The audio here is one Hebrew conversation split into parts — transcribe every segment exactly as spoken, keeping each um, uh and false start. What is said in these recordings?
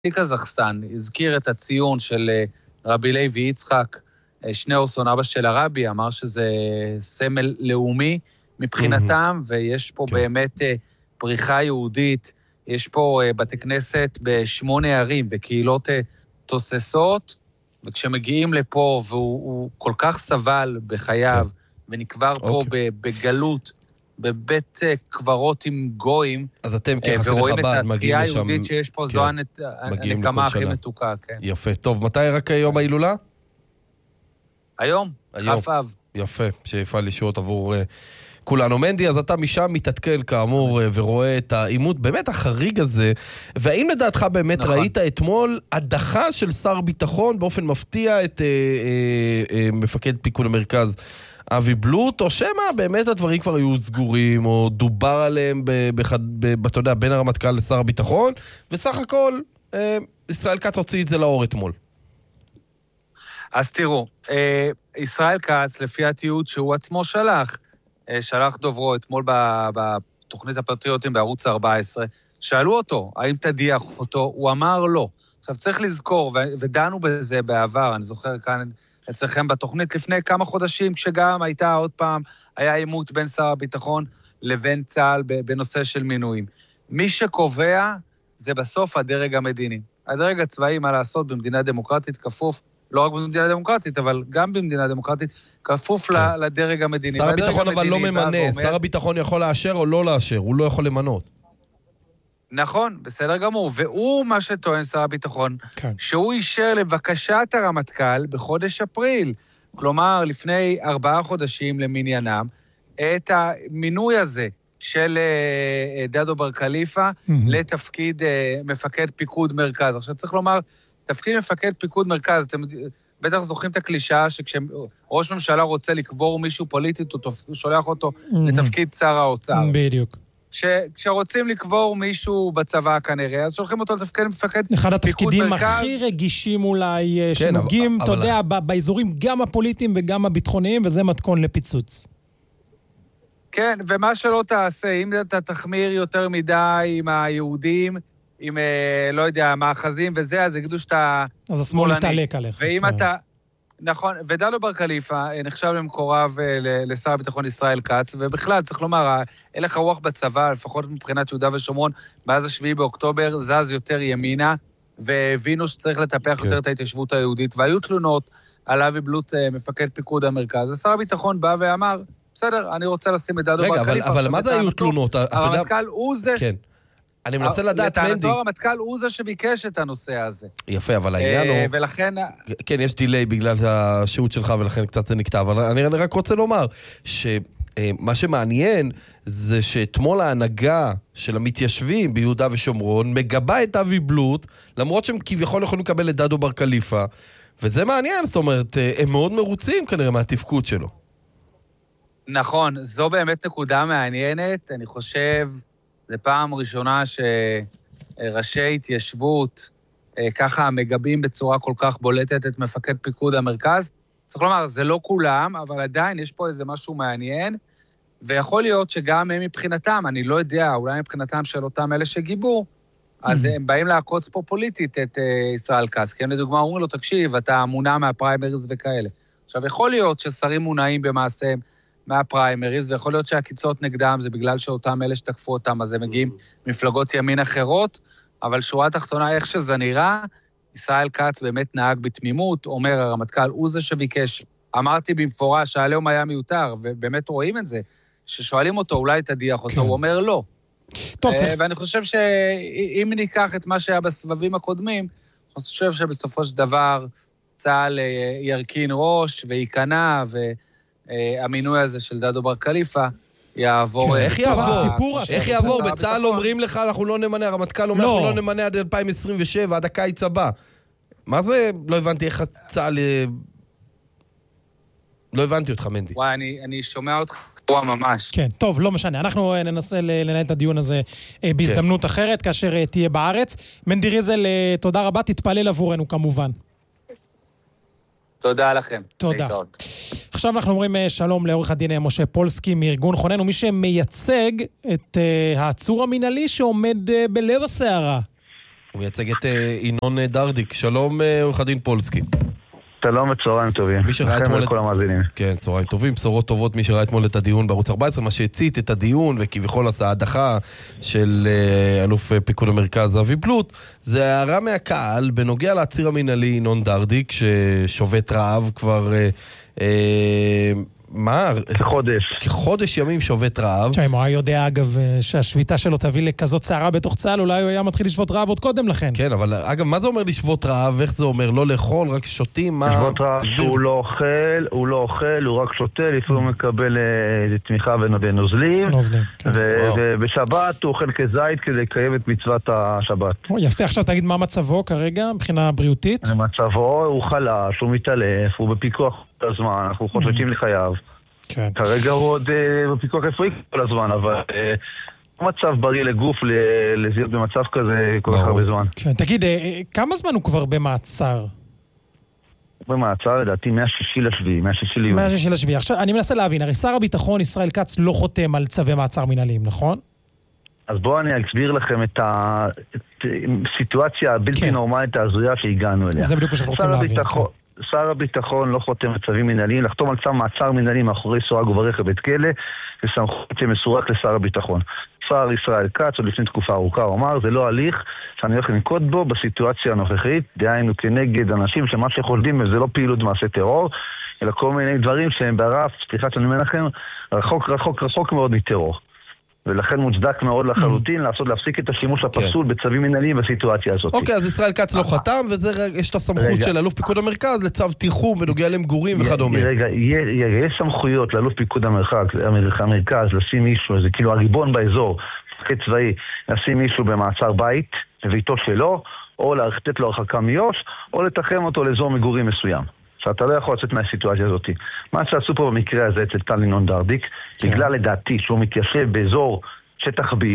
קזחסטן הזכיר את הציון של רבי לוי יצחק שניאורסון, אבא של הרבי, אמר שזה סמל לאומי מבחינתם, ויש פה באמת פריחה יהודית, יש פה בתי כנסת בשמונה ערים וקהילות תוססות, וכשמגיעים לפה והוא כל כך סבל בחייו, ונקבר פה בגלות, בבית קברות עם גויים, אז אתם כחסידי חב"ד מגיעים לשם, ורואים את התחייה היהודית שיש פה, זו הנקמה הכי מתוקה. יפה, טוב, מתי רק היום ההילולה? היום, כף אב. יפה, שיפעל ישועות עבור כולנו. מנדי, אז אתה משם מתעדכן כאמור ורואה את העימות באמת החריג הזה, והאם לדעתך באמת ראית אתמול הדחה של שר ביטחון באופן מפתיע את מפקד פיקוד המרכז אבי בלוט, או שמה באמת הדברים כבר היו סגורים, או דובר עליהם אתה יודע, בין הרמטכ"ל לשר הביטחון, וסך הכל ישראל כץ הוציא את זה לאור אתמול. אז תראו, ישראל כץ, לפי התיעוד שהוא עצמו שלח, שלח דוברו אתמול בתוכנית הפטריוטים בערוץ ארבע עשרה, שאלו אותו, האם תדיח אותו? הוא אמר לא. עכשיו צריך לזכור, ודנו בזה בעבר, אני זוכר כאן אצלכם בתוכנית, לפני כמה חודשים, כשגם הייתה עוד פעם, היה עימות בין שר הביטחון לבין צה"ל בנושא של מינויים. מי שקובע זה בסוף הדרג המדיני. הדרג הצבאי, מה לעשות במדינה דמוקרטית, כפוף, לא רק במדינה דמוקרטית, אבל גם במדינה דמוקרטית, כפוף לדרג המדיני. שר הביטחון אבל לא ממנה, שר הביטחון יכול לאשר או לא לאשר, הוא לא יכול למנות. נכון, בסדר גמור, והוא מה שטוען שר הביטחון, שהוא אישר לבקשת הרמטכ"ל בחודש אפריל, כלומר לפני ארבעה חודשים למניינם, את המינוי הזה של דדו בר כליפה לתפקיד מפקד פיקוד מרכז. עכשיו צריך לומר, תפקיד מפקד פיקוד מרכז, אתם בטח זוכרים את הקלישאה שכשראש ממשלה רוצה לקבור מישהו פוליטית, הוא שולח אותו לתפקיד שר האוצר. בדיוק. כשרוצים לקבור מישהו בצבא כנראה, אז שולחים אותו לתפקד מפקד פיקוד מרכז. אחד התפקידים הכי רגישים אולי, שנוגעים, אתה יודע, באזורים גם הפוליטיים וגם הביטחוניים, וזה מתכון לפיצוץ. כן, ומה שלא תעשה, אם אתה תחמיר יותר מדי עם היהודים, עם, לא יודע, מאחזים וזה, אז יגידו שאתה אז השמאל יתעלק עליך. ואם אתה, נכון, ודדו בר כליפה נחשב למקורב לשר הביטחון ישראל כץ, ובכלל, צריך לומר, הלך הרוח בצבא, לפחות מבחינת יהודה ושומרון, מאז השביעי באוקטובר, זז יותר ימינה, והבינו שצריך לטפח יותר את ההתיישבות היהודית, והיו תלונות על אבי בלוט, מפקד פיקוד המרכז, ושר הביטחון בא ואמר, בסדר, אני רוצה לשים את דדו בר כליפה. רגע, אבל מה זה היו תלונות? הרמטכ"ל הוא זה... אני מנסה לדעת, מנדי. לטענתו הרמטכ"ל הוא זה שביקש את הנושא הזה. יפה, אבל העניין הוא... ולכן... כן, יש דילי בגלל השהות שלך, ולכן קצת זה נקטע. אבל אני רק רוצה לומר, שמה שמעניין זה שאתמול ההנהגה של המתיישבים ביהודה ושומרון מגבה את אבי בלוט, למרות שהם כביכול יכולים לקבל את דדו בר כליפה, וזה מעניין, זאת אומרת, הם מאוד מרוצים כנראה מהתפקוד שלו. נכון, זו באמת נקודה מעניינת, אני חושב... זה פעם ראשונה שראשי התיישבות ככה מגבים בצורה כל כך בולטת את מפקד פיקוד המרכז. צריך לומר, זה לא כולם, אבל עדיין יש פה איזה משהו מעניין, ויכול להיות שגם הם מבחינתם, אני לא יודע, אולי מבחינתם של אותם אלה שגיבו, אז הם באים לעקוץ פה פוליטית את ישראל כץ, כי הם לדוגמה אומרים לו, תקשיב, אתה מונע מהפריימריז וכאלה. עכשיו, יכול להיות ששרים מונעים במעשיהם, מהפריימריז, ויכול להיות שהקיצות נגדם זה בגלל שאותם אלה שתקפו אותם, אז הם מגיעים מפלגות ימין אחרות, אבל שורה התחתונה, איך שזה נראה, ישראל כץ באמת נהג בתמימות, אומר הרמטכ"ל, הוא זה שביקש, אמרתי במפורש שהעליהום היה מיותר, ובאמת רואים את זה, ששואלים אותו, אולי תדיח אותו, הוא אומר לא. טוב, צריך... ואני חושב שאם ניקח את מה שהיה בסבבים הקודמים, אני חושב שבסופו של דבר צה"ל ירכין ראש ויקנה, ו... המינוי הזה של דדו בר כליפה יעבור... איך יעבור? איך יעבור? בצה"ל אומרים לך, אנחנו לא נמנה, הרמטכ"ל אומר, אנחנו לא נמנה עד אלפיים עשרים ושבע, עד הקיץ הבא. מה זה? לא הבנתי איך הצה"ל... לא הבנתי אותך, מנדי. וואי, אני שומע אותך קטוע ממש. כן, טוב, לא משנה. אנחנו ננסה לנהל את הדיון הזה בהזדמנות אחרת, כאשר תהיה בארץ. מנדי ריזל, תודה רבה, תתפלל עבורנו כמובן. תודה לכם. תודה. עכשיו אנחנו אומרים שלום לעורך הדין משה פולסקי מארגון חונן, ומי שמייצג את העצור המנהלי שעומד בלב הסערה. הוא מייצג את ינון דרדיק. שלום, עורך הדין פולסקי. שלום וצהריים טובים. מי שראה אתמול... לכל המאזינים. כן, צהריים טובים. בשורות טובות מי שראה אתמול את הדיון בערוץ ארבע עשרה, מה שהצית את הדיון וכביכול עשה הדחה של אלוף פיקוד המרכז אבי בלוט, זה הערה מהקהל בנוגע לעציר המנהלי ינון דרדיק, ששובת רעב כבר... אה, מה? כחודש. כחודש ימים שובת רעב. אם הוא היה יודע, אגב, שהשביתה שלו תביא לכזאת צערה בתוך צה"ל, אולי הוא היה מתחיל לשבות רעב עוד קודם לכן. כן, אבל אגב, מה זה אומר לשבות רעב? איך זה אומר? לא לאכול, רק שותים? מה? לשבות רעב שהוא לא אוכל, הוא לא אוכל, הוא רק שותה, לפעמים הוא מקבל תמיכה ונוזלים. נוזלים, כן. ובשבת הוא אוכל כזית כדי לקיים את מצוות השבת. יפה, עכשיו תגיד מה מצבו כרגע, מבחינה בריאותית? מצבו, הוא חלש, הוא מתעלף, הוא בפיקוח הזמן, אנחנו חוששים לחייו. כן. כרגע הוא עוד בפיקוח רפואי כל הזמן, אבל מצב בריא לגוף לזיות במצב כזה כל כך הרבה זמן. כן, תגיד, כמה זמן הוא כבר במעצר? במעצר, לדעתי, מהשישי לשביעי, מהשישי ליוני. מהשישי לשביעי. עכשיו, אני מנסה להבין, הרי שר הביטחון ישראל כץ לא חותם על צווי מעצר מנהליים, נכון? אז בואו אני אסביר לכם את הסיטואציה הבלתי נורמלית ההזויה שהגענו אליה. זה בדיוק שאנחנו רוצים להבין. שר הביטחון לא חותם על צווים מנהליים, לחתום על צו מעצר מנהלי מאחורי סורג ובריח בבית כלא, זה סמכות שמסורק לשר הביטחון. שר ישראל כץ, עוד לפני תקופה ארוכה, הוא אמר, זה לא הליך שאני הולך לנקוט בו בסיטואציה הנוכחית, דהיינו כנגד אנשים שמה שחולדים זה לא פעילות מעשה טרור, אלא כל מיני דברים שהם ברף, סליחה שאני אומר לכם, רחוק רחוק רחוק מאוד מטרור. ולכן מוצדק מאוד לחלוטין לעשות, להפסיק את השימוש הפסול בצווים מנהליים בסיטואציה הזאת. אוקיי, אז ישראל כץ לא חתם, ויש את הסמכות של אלוף פיקוד המרכז לצו תיחום בנוגע למגורים וכדומה. רגע, יש סמכויות לאלוף פיקוד המרכז לשים מישהו, זה כאילו הריבון באזור, מפקד צבאי, לשים מישהו במעצר בית, בביתו שלו, או לתת לו הרחקה מיו"ש, או לתחם אותו לאזור מגורים מסוים. שאתה לא יכול לצאת מהסיטואציה הזאת. מה שעשו פה במקרה הזה אצל טל ינון דרדיק, בגלל לדעתי שהוא מתיישב באזור שטח בי,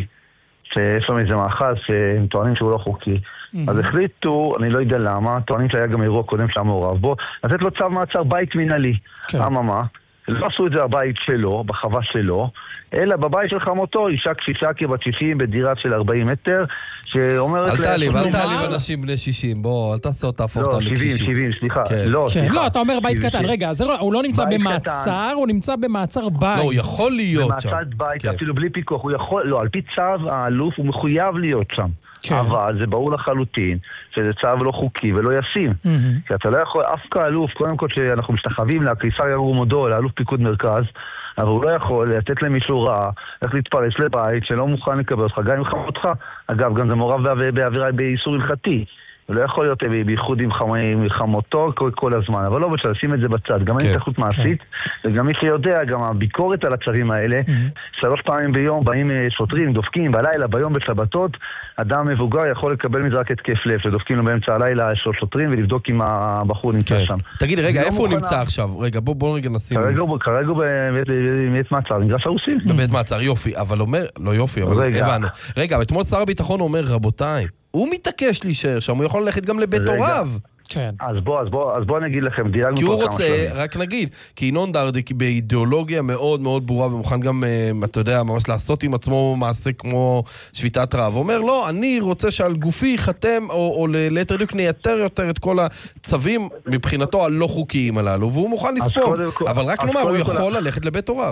שיש לו איזה מאחז שהם טוענים שהוא לא חוקי, אז החליטו, אני לא יודע למה, טוענים שהיה גם אירוע קודם שהיה מעורב בו, לתת לו צו מעצר בית מנהלי. אממה, לא עשו את זה בבית שלו, בחווה שלו, אלא בבית של חמותו, אישה קשישה כבת שישים בדירה של ארבעים מטר, שאומרת... אל תעליב, אל תעליב אנשים בני שישים, בוא, אל תעשה אותה הפוך אותם לקשישים. לא, שבעים, שבעים, סליחה. לא, סליחה. לא, אתה אומר בית קטן, רגע, הוא לא נמצא במעצר, הוא נמצא במעצר בית. לא, הוא יכול להיות שם. במעצר בית, אפילו בלי פיקוח, הוא יכול, לא, על פי צו האלוף הוא מחויב להיות שם. אבל זה ברור לחלוטין שזה צו לא חוקי ולא ישים. כי אתה לא יכול, אף כאלוף, קודם כל שאנחנו משתחווים לקיסר ירום הודו, לאלוף פיקוד מרכז, אבל הוא לא יכול לתת למישהו רע, איך להתפרץ לבית שלא מוכן לקבל אותך, גם עם חמותך. אגב, גם זה מעורב בעבירה באיסור הלכתי. הוא לא יכול להיות בייחוד עם חמותו כל הזמן, אבל לא בשביל לשים את זה בצד. גם אין תחרות מעשית, וגם מי שיודע, גם הביקורת על הצווים האלה, שלוש פעמים ביום באים שוטרים, דופקים בלילה, ביום בשבתות, אדם מבוגר יכול לקבל מזה רק התקף לב, שדופקים לו באמצע הלילה שוטרים ולבדוק אם הבחור נמצא שם. תגיד, רגע, איפה הוא נמצא עכשיו? רגע, בוא רגע נשים... כרגע הוא בבית מעצר, נגרש הרוסים. בבית מעצר, יופי, אבל אומר... לא יופי, אבל הבנו. רגע, אתמול שר הביטחון אומר, רבותיי, הוא מתעקש להישאר שם, הוא יכול ללכת גם לבית הוריו. כן. אז בוא, אז בוא, אז בוא נגיד לכם, דילגנו כי הוא רוצה, רק נגיד, כי ינון דרדיק באידיאולוגיה מאוד מאוד ברורה, ומוכן גם, אתה יודע, ממש לעשות עם עצמו מעשה כמו שביתת רעב. הוא אומר, לא, אני רוצה שעל גופי יחתם, או, או ליתר דיוק נייתר יותר את כל הצווים מבחינתו הלא חוקיים הללו, והוא מוכן לספוג. אבל רק נאמר, הוא יכול ללכת לבית הוריו.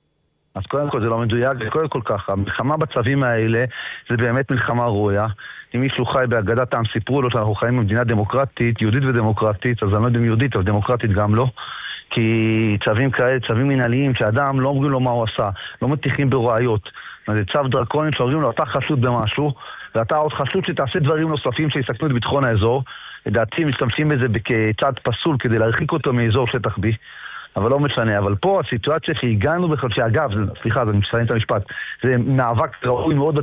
אז קודם כל זה לא מדויק, זה קודם כל ככה. המלחמה בצווים האלה זה באמת מלחמה ראויה. אם מישהו חי בהגדת העם, סיפרו לו שאנחנו חיים במדינה דמוקרטית, יהודית ודמוקרטית, אז אני לא יודע אם יהודית, אבל דמוקרטית גם לא. כי צווים כאלה, צווים מנהליים, שאדם לא אומרים לו מה הוא עשה, לא מתיחים בראיות. זה צו דרקוני שאומרים לו, אתה חשוד במשהו, ואתה עוד חשוד שתעשה דברים נוספים שיסכנו את ביטחון האזור. לדעתי משתמשים בזה כצעד פסול כדי להרחיק אותו מאזור שטח בי. אבל לא משנה, אבל פה הסיטואציה שהגענו בכלל, שאגב, סליחה, אני מסיים את המשפט, זה מאבק ראוי מאוד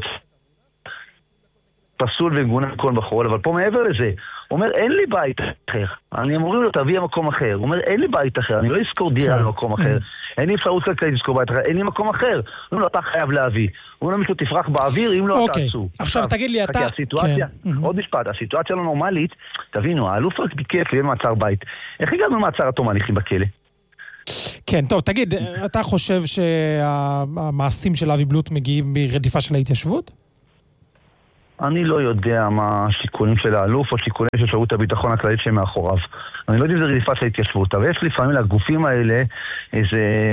פסול וגונה כל בחול, אבל פה מעבר לזה, הוא אומר, אין לי בית אחר. אני אמורים לו, תביא מקום אחר. הוא אומר, אין לי בית אחר, אני לא אזכור דירה במקום אחר. אין לי אפשרות כלכלית לזכור בית אחר, אין לי מקום אחר. הוא אומר לו, אתה חייב להביא. הוא אומר לו, מישהו תפרח באוויר, אם לא אתה עצור. עכשיו תגיד לי, אתה... עוד משפט, הסיטואציה לא נורמלית, תבינו, האלוף רק ביקף ליהיה מעצר בית. איך הגענו למעצר עד תום ההליכים בכלא? כן, טוב, תגיד, אתה חושב שהמעשים של אבי בלוט מגיעים ברדיפה של ההתיישבות? אני לא יודע מה השיקולים של האלוף או שיקולים של שירות הביטחון הכללית שמאחוריו. אני לא יודע אם זה רדיפה של התיישבות, אבל יש לפעמים לגופים האלה איזה...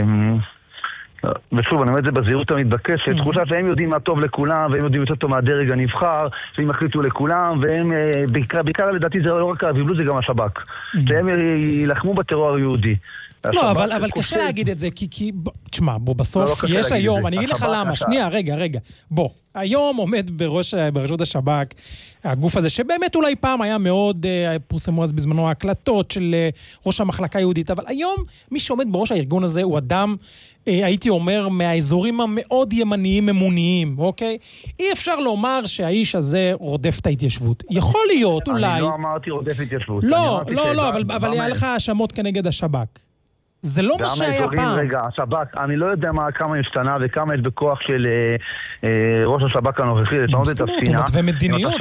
ושוב, אני אומר את זה בזהירות המתבקשת, תחושה שהם יודעים מה טוב לכולם, והם יודעים יותר טוב מהדרג הנבחר, והם החליטו לכולם, והם, בעיקר, בעיקר לדעתי זה לא רק האביבלות, זה גם השב"כ. שהם ילחמו בטרור היהודי. לא, אבל, אבל קשה להגיד את זה, כי, כי תשמע, בוא, בסוף לא, לא יש היום, אני אגיד לך למה, אתה... שנייה, רגע, רגע, בוא, היום עומד בראש, בראשות השב"כ, הגוף הזה, שבאמת אולי פעם היה מאוד, פורסמו אז בזמנו ההקלטות של ראש המחלקה היהודית, אבל היום מי שעומד בראש הארגון הזה הוא אדם, הייתי אומר, מהאזורים המאוד ימניים אמוניים, אוקיי? אי אפשר לומר שהאיש הזה רודף את ההתיישבות. יכול להיות, אולי... אני לא אמרתי רודף התיישבות. לא, לא, לא, אבל, אבל היה לך האשמות כנגד השב"כ. זה לא מה שהיה פעם. רגע, השב"כ, אני לא יודע מה, כמה השתנה וכמה יש בכוח של אה, אה, ראש השב"כ הנוכחי, לשנות את הספינה. מתווה מדיניות.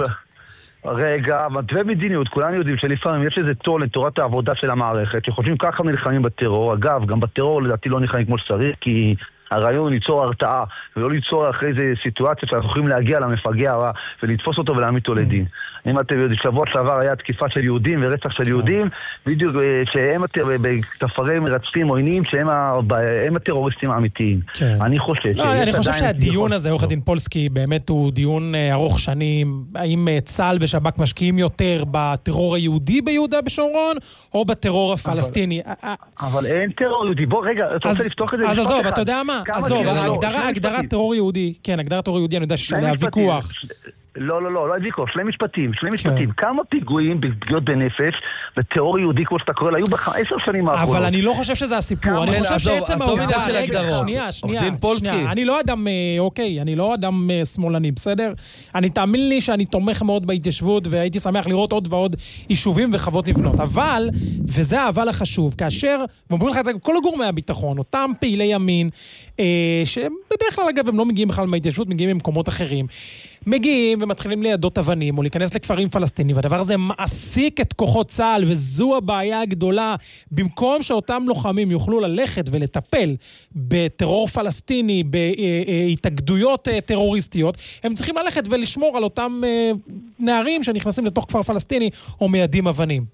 רגע, מתווה מדיניות, כולנו יודעים שלפעמים יש איזה תור לתורת העבודה של המערכת, שחושבים ככה נלחמים בטרור. אגב, גם בטרור לדעתי לא נלחמים כמו שצריך, כי הרעיון הוא ליצור הרתעה, ולא ליצור אחרי איזה סיטואציה שאנחנו יכולים להגיע למפגע הרע ולתפוס אותו ולהעמיד אותו לדין. אם אתם יודעים, שבוע שעבר היה תקיפה של יהודים ורצח של יהודים, בדיוק שהם בתפרי מרצחים עוינים, שהם הטרוריסטים האמיתיים. אני חושב... אני חושב שהדיון הזה, עורך הדין פולסקי, באמת הוא דיון ארוך שנים, האם צה"ל ושב"כ משקיעים יותר בטרור היהודי ביהודה בשומרון, או בטרור הפלסטיני? אבל אין טרור יהודי. בוא, רגע, אתה רוצה לפתוח את זה? אז עזוב, אתה יודע מה? עזוב, הגדרת טרור יהודי, כן, הגדרת טרור יהודי, אני יודע שעליה ויכוח. לא, לא, לא, לא ויכוח, שני משפטים, שני משפטים. כמה פיגועים בפגיעות בנפש וטרור יהודי כמו שאתה קורא, היו בעשר שנים האחרונות. אבל אני לא חושב שזה הסיפור, אני חושב שעצם העובדה של הגדרות. שנייה, שנייה, שנייה, אני לא אדם, אוקיי, אני לא אדם שמאלני, בסדר? אני תאמין לי שאני תומך מאוד בהתיישבות, והייתי שמח לראות עוד ועוד יישובים וחוות נבנות. אבל, וזה האבל החשוב, כאשר, ואומרים לך את זה, כל גורמי הביטחון, אותם פעילי ימין, שבדרך כלל, אגב, הם לא מגיעים בכלל מההתיישבות, מגיעים ממקומות אחרים. מגיעים ומתחילים לידות אבנים או להיכנס לכפרים פלסטינים, והדבר הזה מעסיק את כוחות צה"ל, וזו הבעיה הגדולה. במקום שאותם לוחמים יוכלו ללכת ולטפל בטרור פלסטיני, בהתאגדויות טרוריסטיות, הם צריכים ללכת ולשמור על אותם נערים שנכנסים לתוך כפר פלסטיני או מיידים אבנים.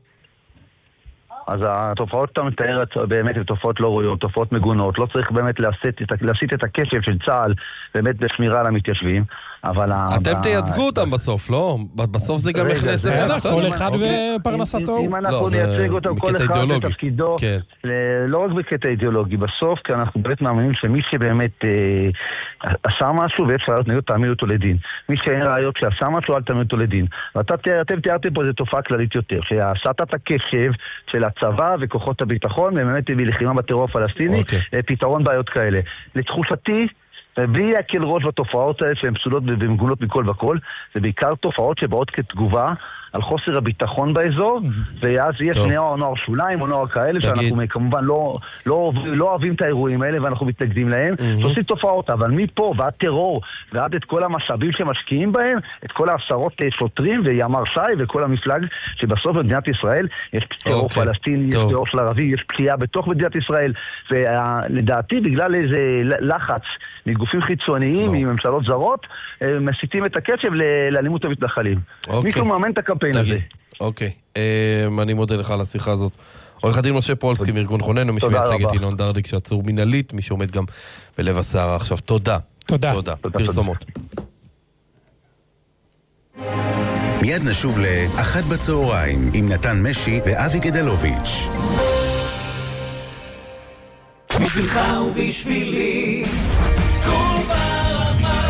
אז התופעות שאתה מתאר באמת הן תופעות לא ראויות, תופעות מגונות, לא צריך באמת להסיט את הקשב של צה"ל באמת בשמירה על המתיישבים, אבל... אתם תייצגו אותם בסוף, לא? בסוף זה גם נכנס אחד. כל אחד בפרנסתו. אם אנחנו נייצג אותם, כל אחד בתפקידו, לא רק בקטע אידיאולוגי, בסוף, כי אנחנו באמת מאמינים שמי שבאמת עשה משהו ויש ראיות נגדו, תעמידו אותו לדין. מי שאין ראיות שעשה משהו, אל תעמידו אותו לדין. ואתם תיארתם פה איזו תופעה כללית יותר, שהסטת הקשב של הצבא וכוחות הביטחון, ובאמת הביא לחימה בטרור הפלסטיני, פתרון בעיות כאלה. לתחושתי, בלי להקל ראש בתופעות האלה שהן פסולות ומגונות מכל וכל, זה בעיקר תופעות שבאות כתגובה על חוסר הביטחון באזור, ואז יש נוער נוער שוליים או נוער כאלה, שאנחנו כמובן לא, לא, לא אוהבים את האירועים האלה ואנחנו מתנגדים להם, שעושים תופעות, אבל מפה ועד טרור, ועד את כל המשאבים שמשקיעים בהם, את כל העשרות שוטרים וימ"ר ש"י וכל המפלג, שבסוף במדינת ישראל יש טרור פלסטיני, יש טרור של ערבי, יש פשיעה בתוך מדינת ישראל, ולדעתי בגלל איזה לחץ מגופים חיצוניים, מממשלות זרות, מסיתים את הקצב לאלימות המתנחלים. מישהו מאמן את הקמפיין הזה. אוקיי, אני מודה לך על השיחה הזאת. עורך הדין משה פולסקי מארגון חוננו, מי שמייצג את ינון דרדיק שעצור מנהלית, מי שעומד גם בלב הסערה עכשיו. תודה. תודה. תודה. פרסומות. מיד נשוב לאחת בצהריים עם נתן משי ואבי גדלוביץ'. בשבילך ובשבילי כל ברמה.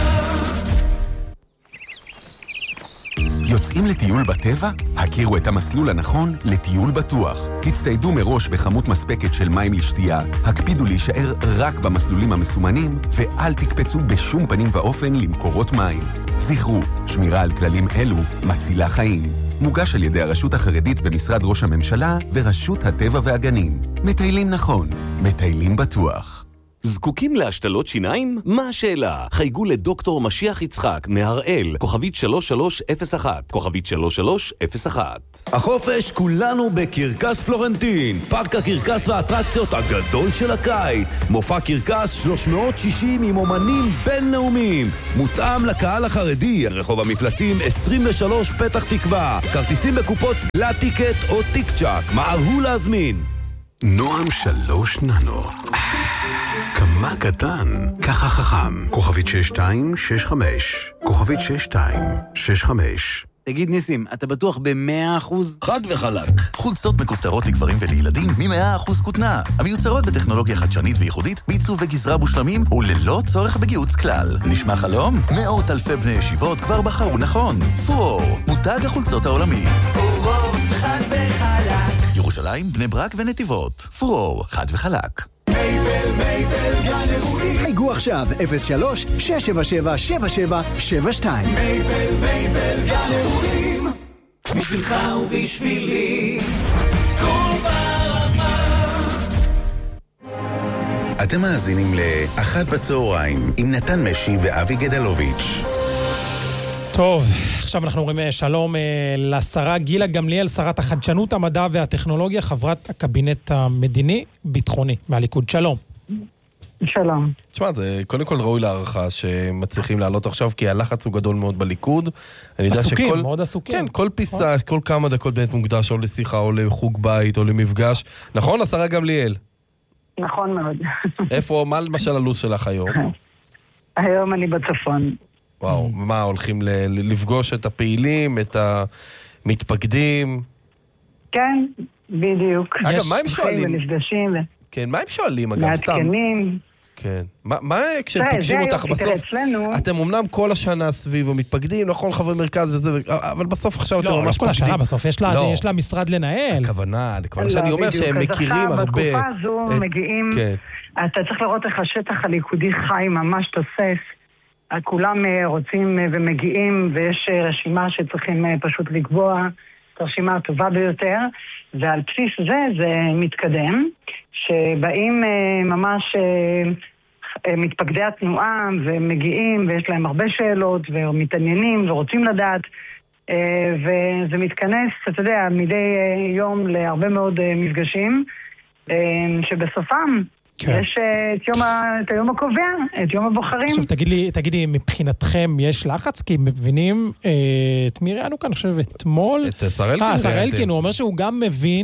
יוצאים לטיול בטבע? הכירו את המסלול הנכון לטיול בטוח. הצטיידו מראש בכמות מספקת של מים לשתייה, הקפידו להישאר רק במסלולים המסומנים, ואל תקפצו בשום פנים ואופן למקורות מים. זכרו, שמירה על כללים אלו מצילה חיים. מוגש על ידי הרשות החרדית במשרד ראש הממשלה ורשות הטבע והגנים. מטיילים נכון, מטיילים בטוח. זקוקים להשתלות שיניים? מה השאלה? חייגו לדוקטור משיח יצחק מהראל, כוכבית שלוש שלוש אפס אחת, כוכבית שלוש שלוש אפס אחת. החופש כולנו בקרקס פלורנטין, פארק הקרקס והאטרקציות הגדול של הקיץ. מופע קרקס שלוש מאות שישים עם אומנים בינלאומיים, מותאם לקהל החרדי. רחוב המפלסים עשרים ושלוש פתח תקווה. כרטיסים בקופות לטיקט או טיק צ'ק, מהרו להזמין. נועם שלוש ננו, כמה קטן, ככה חכם. כוכבית שש שתיים שש חמש, כוכבית שש שתיים שש חמש. תגיד ניסים, אתה בטוח ב-מאה אחוז? חד וחלק. חולצות מכופתרות לגברים ולילדים מ-מאה אחוז כותנה, המיוצרות בטכנולוגיה חדשנית וייחודית, בעיצוב וגזרה מושלמים וללא צורך בגיוץ כלל. נשמע חלום? מאות אלפי בני ישיבות כבר בחרו נכון. פורור, מותג החולצות העולמי. פורור, חד וחלק. ירושלים, בני ברק ונתיבות. פורור, חד וחלק. מייבל, מייבל, גן אירועים. חייגו עכשיו, אפס שלוש שש שבע שבע שבע שבע שבע שתיים. מייבל, מייבל, גן אירועים. בשבילך ובשבילי, כל ברמה. אתם מאזינים לאחת בצהריים עם נתן משי ואבי גדלוביץ'. טוב, עכשיו אנחנו אומרים שלום לשרה גילה גמליאל, שרת החדשנות, המדע והטכנולוגיה, חברת הקבינט המדיני-ביטחוני מהליכוד. שלום. שלום. תשמע, זה קודם כל ראוי להערכה שמצליחים לעלות עכשיו, כי הלחץ הוא גדול מאוד בליכוד. עסוקים, שכל, מאוד עסוקים. כן, כל פיסה, כל כמה דקות באמת מוקדש, או לשיחה, או לחוג בית, או למפגש. נכון, השרה גמליאל? נכון מאוד. איפה, מה למשל הלו"ז שלך היום? היום אני בצפון. וואו, מה, הולכים לפגוש את הפעילים, את המתפקדים? כן, בדיוק. אגב, מה הם שואלים? ונפגשים. כן, מה הם שואלים, אגב, סתם? מעדכנים. כן. מה, כשהם פוגשים אותך בסוף? אתם אומנם כל השנה סביב המתפקדים, נכון, חברי מרכז וזה, אבל בסוף עכשיו אתם ממש פקדים. לא, לא כל השנה, בסוף יש לה משרד לנהל. הכוונה, הכוונה שאני אומר שהם מכירים הרבה. בתקופה הזו מגיעים, אתה צריך לראות איך השטח הליכודי חי, ממש תוסס. כולם רוצים ומגיעים, ויש רשימה שצריכים פשוט לקבוע את הרשימה הטובה ביותר, ועל בסיס זה זה מתקדם, שבאים ממש מתפקדי התנועה ומגיעים, ויש להם הרבה שאלות, ומתעניינים ורוצים לדעת, וזה מתכנס, אתה יודע, מדי יום להרבה מאוד מפגשים, שבסופם כן. יש את, יום ה... את היום הקובע, את יום הבוחרים. עכשיו תגיד לי, תגיד לי, מבחינתכם יש לחץ? כי מבינים, אה, את מי ראינו כאן, אני חושב, אתמול? את שר אלקין. אה, שר אלקין, הוא אומר שהוא גם מבין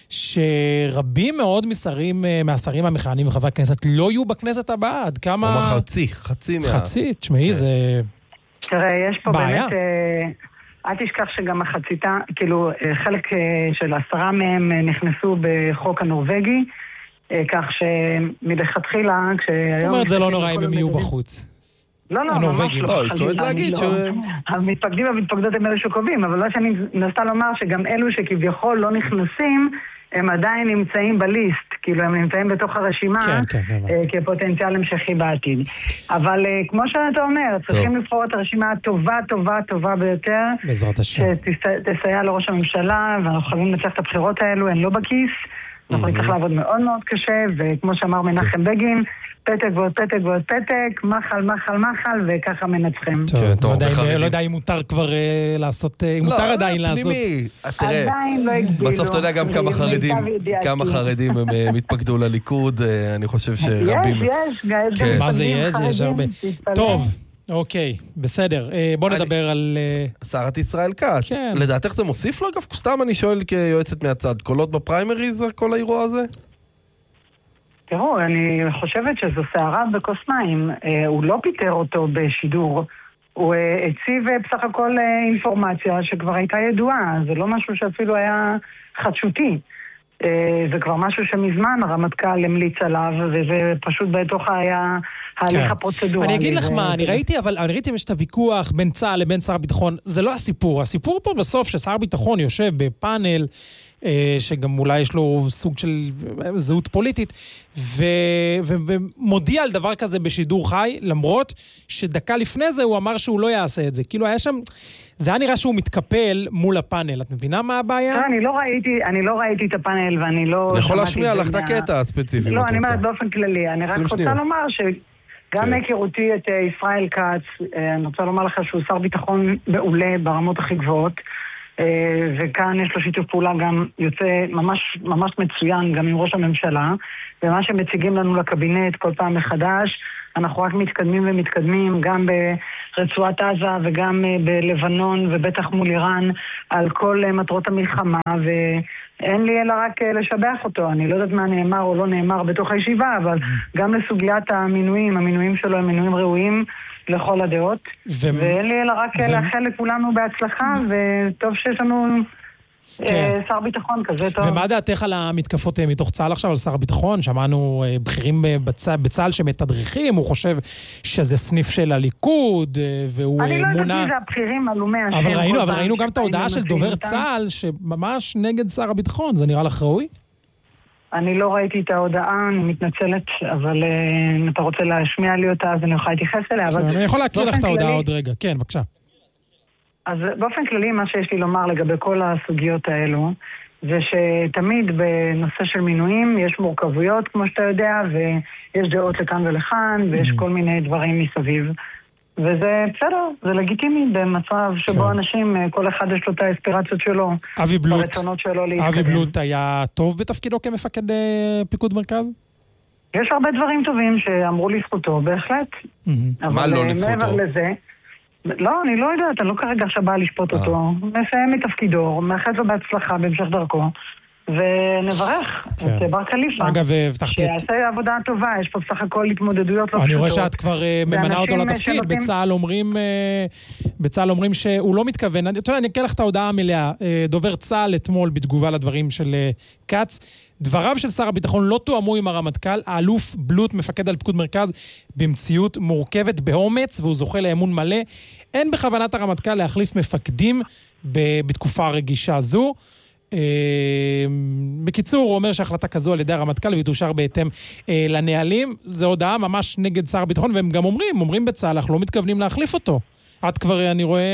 שרבים מאוד משרים, מהשרים המכהנים וחברי הכנסת לא יהיו בכנסת הבאה, עד כמה... הוא אומר חצי, חצי מה... חצי, תשמעי, כן. זה... תראה, יש פה בעיה. באמת... אה, אל תשכח שגם החציתה, כאילו, חלק של עשרה מהם נכנסו בחוק הנורווגי, כך שמלכתחילה, כשהיום... זאת אומרת, זה לא נורא אם הם יהיו בחוץ. לא, לא, ממש לא. לא, התכוונת להגיד ש... המתפקדים והמתפקדות הם אלו שקובעים, אבל לא שאני נסתה לומר שגם אלו שכביכול לא נכנסים, הם עדיין נמצאים בליסט, כאילו הם נמצאים בתוך הרשימה כפוטנציאל המשכי בעתיד. אבל כמו שאתה אומר, צריכים לבחור את הרשימה הטובה, טובה, טובה ביותר, בעזרת השם. שתסייע לראש הממשלה, ואנחנו חייבים לנצח את הבחירות האלו, הן לא בכיס, אנחנו נצטרך לעבוד מאוד מאוד קשה, וכמו שאמר מנחם בגין, פתק ועוד פתק ועוד פתק, מחל, מחל, מחל, וככה מנצחים. לא יודע אם מותר כבר לעשות, אם מותר עדיין לעשות. עדיין לא הגבילו. בסוף אתה יודע גם כמה חרדים הם מתפקדו לליכוד, אני חושב שרבים... יש, יש, יש. מה זה יש? יש הרבה. טוב. אוקיי, בסדר. בוא נדבר על... שרת ישראל כץ. לדעתך זה מוסיף לו? אגב, סתם אני שואל כיועצת מהצד, קולות בפריימריז, כל האירוע הזה? תראו, אני חושבת שזו שערה בכוס מים. הוא לא פיטר אותו בשידור. הוא הציב בסך הכל אינפורמציה שכבר הייתה ידועה. זה לא משהו שאפילו היה חדשותי. זה כבר משהו שמזמן הרמטכ"ל המליץ עליו, וזה פשוט בתוך היה ההליך הפרוצדורלי. אני אגיד לך מה, אני ראיתי, אבל אני ראיתי יש את הוויכוח בין צה"ל לבין שר הביטחון, זה לא הסיפור. הסיפור פה בסוף ששר הביטחון יושב בפאנל שגם אולי יש לו סוג של זהות פוליטית, ומודיע על דבר כזה בשידור חי, למרות שדקה לפני זה הוא אמר שהוא לא יעשה את זה. כאילו היה שם, זה היה נראה שהוא מתקפל מול הפאנל. את מבינה מה הבעיה? אני לא ראיתי, אני לא ראיתי את הפאנל ואני לא... אני יכול להשמיע לך את הקטע הספציפי. לא, אני אומרת באופן כללי. אני רק רוצה לומר שגם מהיכרותי את ישראל כץ, אני רוצה לומר לך שהוא שר ביטחון מעולה ברמות הכי גבוהות, וכאן יש לו שיתוף פעולה גם יוצא ממש, ממש מצוין גם עם ראש הממשלה, ומה שמציגים לנו לקבינט כל פעם מחדש, אנחנו רק מתקדמים ומתקדמים גם ברצועת עזה וגם בלבנון ובטח מול איראן על כל מטרות המלחמה, ואין לי אלא רק לשבח אותו. אני לא יודעת מה נאמר או לא נאמר בתוך הישיבה, אבל גם לסוגיית המינויים, המינויים שלו הם מינויים ראויים לכל הדעות, ו... ואין לי אלא רק ו... לאחל לכולנו בהצלחה, וטוב שיש לנו כן. שר ביטחון כזה טוב. ומה דעתך על המתקפות מתוך צה"ל עכשיו, על שר הביטחון? שמענו בכירים בצה"ל, בצה"ל שמתדריכים, הוא חושב שזה סניף של הליכוד, והוא אני לא מונה... יודעת מי זה הבכירים עלומי השם. אבל ראינו, אבל ראינו גם את ההודעה של דובר צה"ל, שממש נגד שר הביטחון, זה נראה לך ראוי? אני לא ראיתי את ההודעה, אני מתנצלת, אבל אם אתה רוצה להשמיע לי אותה, אז אני יכולה להתייחס אליה. אני יכול להקריא לך את ההודעה עוד רגע. כן, בבקשה. אז באופן כללי, מה שיש לי לומר לגבי כל הסוגיות האלו, זה שתמיד בנושא של מינויים יש מורכבויות, כמו שאתה יודע, ויש דעות לכאן ולכאן, ויש כל מיני דברים מסביב. וזה בסדר, זה לגיטימי במצב שבו אנשים, כל אחד יש לו את האספירציות שלו, הרצונות שלו להתקדם. אבי בלוט היה טוב בתפקידו כמפקד פיקוד מרכז? יש הרבה דברים טובים שאמרו לזכותו, בהחלט. מה לא לזכותו? מעבר לזה, לא, אני לא יודעת, אני לא כרגע עכשיו באה לשפוט אותו. מסיים מתפקידו, מאחד לו בהצלחה בהמשך דרכו. ונברך את בר קליפה, שיעשה עבודה טובה, יש פה בסך הכל התמודדויות לא פשוטות. אני רואה שאת כבר ממנה אותו לתפקיד, בצה"ל אומרים, בצה"ל אומרים שהוא לא מתכוון, אני אקרא לך את ההודעה המלאה, דובר צה"ל אתמול בתגובה לדברים של קץ, דבריו של שר הביטחון לא תואמו עם הרמטכ"ל, האלוף בלוט מפקד על פיקוד מרכז במציאות מורכבת באומץ, והוא זוכה לאמון מלא, אין בכוונת הרמטכ"ל להחליף מפקדים בתקופה רגישה זו, בקיצור, הוא אומר שהחלטה כזו על ידי הרמטכ"ל והיא תאושר בהתאם לנהלים. זו הודעה ממש נגד שר הביטחון, והם גם אומרים, אומרים בצה"ל, אנחנו לא מתכוונים להחליף אותו. את כבר, אני רואה,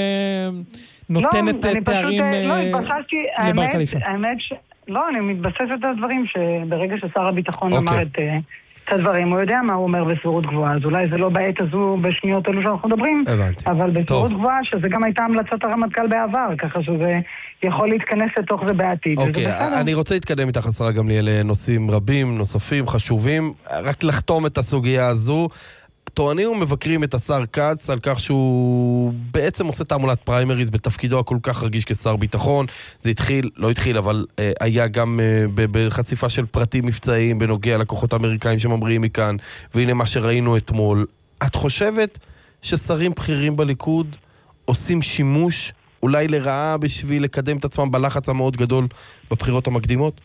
נותנת תארים לבר קליפה. האמת ש... לא, אני מתבססת על דברים שברגע ששר הביטחון אמר את הדברים, הוא יודע מה הוא אומר בסבירות גבוהה, אז אולי זה לא בעת הזו בשניות אלו שאנחנו מדברים, אבל בסבירות גבוהה, שזה גם הייתה המלצת הרמטכ"ל בעבר, ככה שזה יכול להתכנס לתוך זה בעתיד. אוקיי, אני רוצה להתקדם איתך, השרה גמליאל, לנושאים רבים, נוספים, חשובים, רק לחתום את הסוגיה הזו. טוענים ומבקרים את השר קץ על כך שהוא בעצם עושה תעמולת פריימריז בתפקידו הכל כך רגיש כשר ביטחון. זה התחיל, לא התחיל, אבל אה, היה גם אה, בחשיפה של פרטים מבצעיים בנוגע לכוחות האמריקאים שממריאים מכאן, והנה מה שראינו אתמול. את חושבת ששרים בכירים בליכוד עושים שימוש אולי לרעה בשביל לקדם את עצמם בלחץ המאוד גדול בבחירות המקדימות?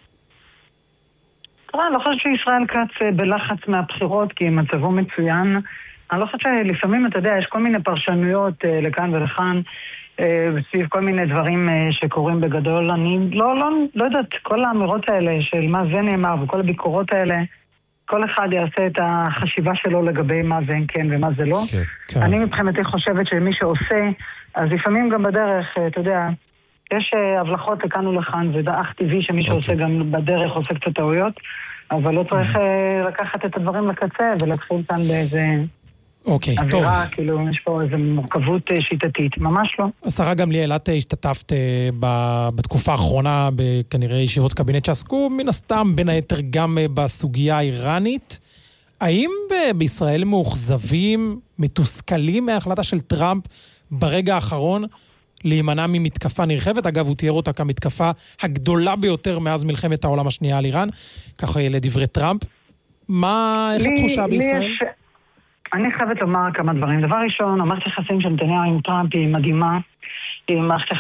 אני לא חושבת שישראל כץ בלחץ מהבחירות, כי מצבו מצוין. אני לא חושבת שלפעמים, אתה יודע, יש כל מיני פרשנויות לכאן ולכאן, בסביב כל מיני דברים שקורים בגדול. אני לא, לא, לא יודעת, כל האמירות האלה של מה זה נאמר וכל הביקורות האלה, כל אחד יעשה את החשיבה שלו לגבי מה זה כן ומה זה לא. Okay, אני מבחינתי חושבת שמי שעושה, אז לפעמים גם בדרך, אתה יודע, יש הבלחות לכאן ולכאן, זה אך טבעי שמי okay. שעושה גם בדרך עושה קצת טעויות, אבל לא צריך mm-hmm. לקחת את הדברים לקצה ולהתחיל כאן באיזה okay, אווירה, טוב. כאילו יש פה איזו מורכבות שיטתית, ממש לא. השרה גמליאל, את השתתפת בתקופה האחרונה בכנראה ישיבות קבינט שעסקו מן הסתם בין היתר גם בסוגיה האיראנית. האם בישראל מאוכזבים, מתוסכלים מההחלטה של טראמפ ברגע האחרון להימנע ממתקפה נרחבת? אגב, הוא תיאר אותה כמתקפה הגדולה ביותר מאז מלחמת העולם השנייה על איראן, ככה לדברי טראמפ. מה, איך התחושה בישראל? יש... אני חייבת לומר כמה דברים. דבר ראשון, המערכת יחסים של נתניהו עם טראמפ היא מדהימה, היא מערכת